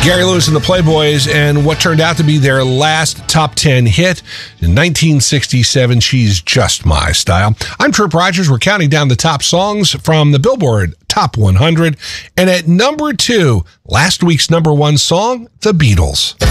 Gary Lewis and the Playboys and what turned out to be their last top 10 hit in 1967, She's Just My Style. I'm Trip Rogers. We're counting down the top songs from the Billboard Top 100. And at number 2, last week's number 1 song, The Beatles.